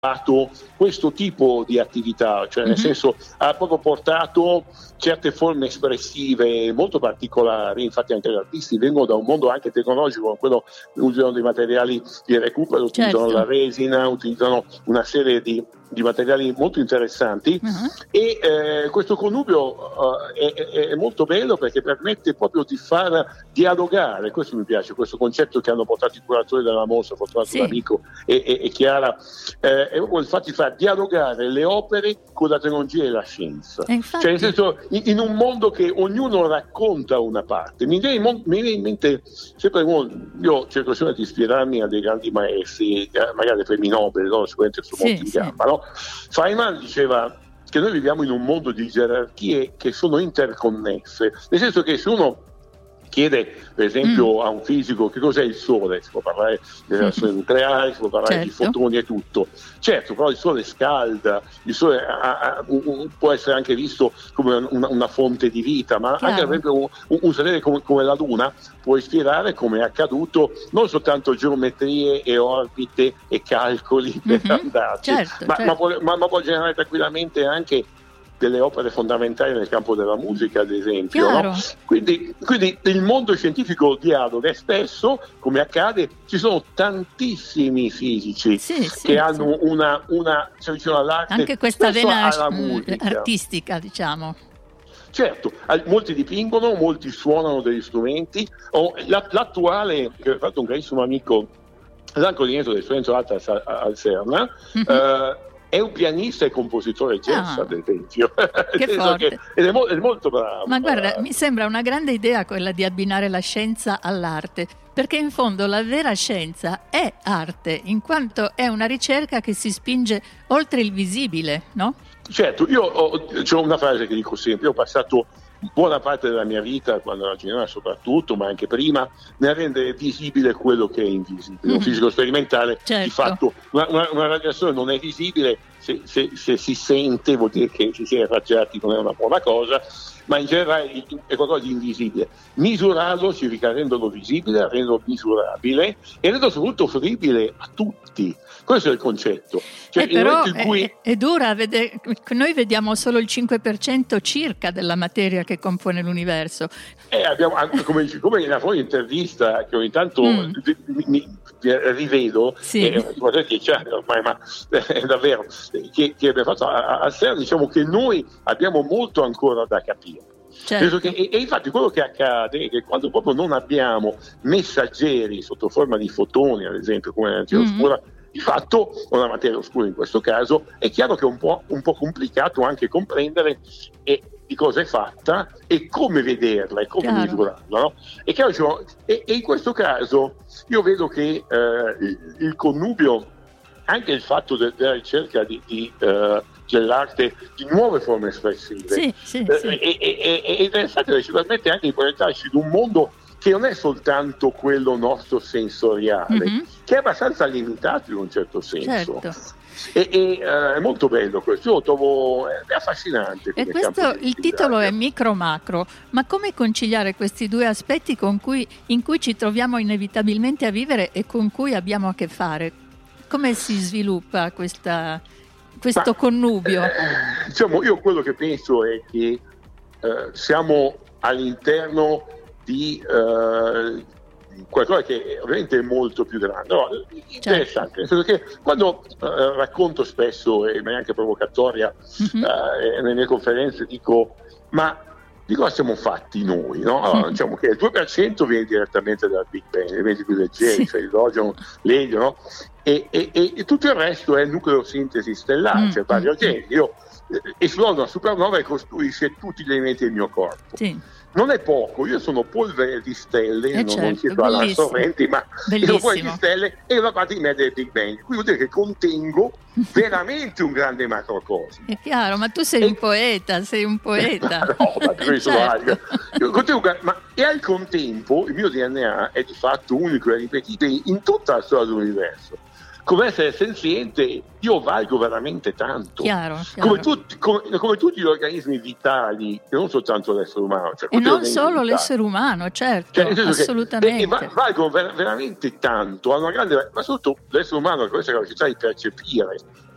questo tipo di attività, cioè nel senso ha proprio portato certe forme espressive molto particolari. Infatti anche gli artisti vengono da un mondo anche tecnologico, quello usano dei materiali di recupero, utilizzano la resina, utilizzano una serie di materiali molto interessanti e questo connubio è molto bello perché permette proprio di far dialogare, questo mi piace, questo concetto che hanno portato i curatori della mostra, Fortunato D'Amico e Chiara, è proprio il fatto di far dialogare le opere con la tecnologia e la scienza. Cioè nel senso, in un mondo che ognuno racconta una parte. Mi viene in mente sempre io cerco sempre di ispirarmi a dei grandi maestri, magari premi Nobel, no? Sicuramente sono molti in gamba, no? Feynman diceva che noi viviamo in un mondo di gerarchie che sono interconnesse, nel senso che se uno chiede per esempio a un fisico che cos'è il Sole, si può parlare di reazioni nucleari, si può parlare di fotoni e tutto. Certo, però il Sole scalda, il Sole può essere anche visto come una fonte di vita, ma anche per esempio un satellite come la Luna può ispirare, come è accaduto, non soltanto geometrie e orbite e calcoli per andarci, ma può generare tranquillamente anche delle opere fondamentali nel campo della musica, ad esempio, no? Quindi il mondo scientifico dialoga e spesso, come accade, ci sono tantissimi fisici che hanno una cioè, vicino all'arte, anche questa vena artistica, diciamo. Certo, molti dipingono, molti suonano degli strumenti. L'attuale, che ho fatto un carissimo amico, Franco Dineto del Frenzo Art al CERN, è un pianista e compositore jazz, ad esempio. Che forte. Ed è molto bravo. Ma guarda, mi sembra una grande idea quella di abbinare la scienza all'arte, perché in fondo la vera scienza è arte, in quanto è una ricerca che si spinge oltre il visibile, no? Certo, c'ho una frase che dico sempre, io ho passato buona parte della mia vita, quando ero giovane soprattutto, ma anche prima, nel rendere visibile quello che è invisibile. Un fisico sperimentale, di fatto, una radiazione non è visibile, se si sente vuol dire che ci si è irraggiati, non è una buona cosa, ma in generale è qualcosa di invisibile. Misurarlo significa renderlo visibile, renderlo misurabile e renderlo soprattutto fruibile a tutti. Questo è il concetto. Cioè, però è dura, noi vediamo solo il 5% circa della materia che compone l'universo. Abbiamo, come nella tua intervista, che ogni tanto mi rivedo, guardate 10 anni ormai, ma davvero, che abbiamo fatto al CERN, diciamo che noi abbiamo molto ancora da capire. Certo. E infatti quello che accade è che quando proprio non abbiamo messaggeri sotto forma di fotoni, ad esempio, come l'energia oscura, di fatto, o la materia oscura in questo caso, è chiaro che è un po' complicato anche comprendere di cosa è fatta e come vederla e come misurarla, no? È chiaro, cioè, e in questo caso io vedo che il connubio, anche il fatto della ricerca dell'arte di nuove forme espressive è interessante perché ci permette anche di proiettarci in un mondo che non è soltanto quello nostro sensoriale, che è abbastanza limitato in un certo senso. È molto bello questo, io lo trovo è affascinante. E questo, il titolo è Micro Macro, ma come conciliare questi due aspetti in cui ci troviamo inevitabilmente a vivere e con cui abbiamo a che fare? Come si sviluppa questo connubio? Diciamo, io quello che penso è che siamo all'interno di qualcosa che ovviamente è molto più grande, no? Interessante, nel senso che quando racconto spesso e in maniera anche provocatoria nelle mie conferenze dico di cosa siamo fatti noi, no? Allora, diciamo che il 2% viene direttamente dal Big Bang, gli elementi più leggeri, cioè l'idrogeno, l'elio, no? E tutto il resto è nucleosintesi stellare, cioè bariogenesi. Esplodo una supernova e costruisce tutti gli elementi del mio corpo. Non è poco, io sono polvere di stelle, non chiedo alla sorrenti, ma sono polvere di stelle e una parte di me del Big Bang. Quindi vuol dire che contengo veramente un grande macrocosmo. È chiaro, ma tu sei un poeta. No, ma io sono altro. E al contempo il mio DNA è di fatto unico e ripetibile in tutta la storia dell'universo. Come essere senziente, io valgo veramente tanto. Chiaro. Come tutti gli organismi vitali, e non soltanto l'essere umano. Cioè, e non solo l'essere umano, certo, assolutamente. Valgono veramente tanto, hanno una grande, ma soprattutto l'essere umano ha questa capacità di percepire